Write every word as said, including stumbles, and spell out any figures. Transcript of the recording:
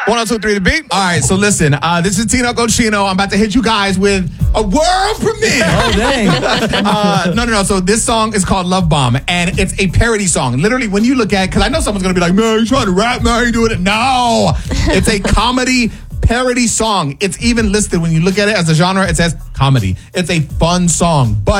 one oh two three The Beat. All right, so listen. Uh, this is Tino Cochino. I'm about to hit you guys with a world premiere. Oh, dang. uh, no, no, no. So this song is called Love Bomb, and it's a parody song. Literally, when you look at it, because I know someone's going to be like, man, you trying to rap, man, you doing it. No. It's a comedy parody song. It's even listed when you look at it as a genre. It says comedy. It's a fun song, but